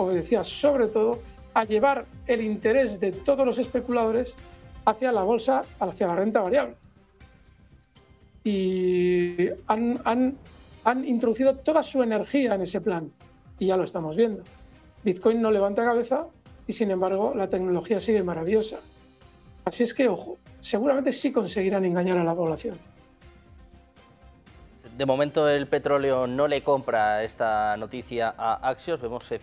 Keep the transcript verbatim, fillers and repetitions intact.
obedecía sobre todo a llevar el interés de todos los especuladores hacia la bolsa, hacia la renta variable. Y han, han, han introducido toda su energía en ese plan, y ya lo estamos viendo. Bitcoin no levanta cabeza y, sin embargo, la tecnología sigue maravillosa. Así es que, ojo, seguramente sí conseguirán engañar a la población. De momento el petróleo no le compra esta noticia a Axios. Vemos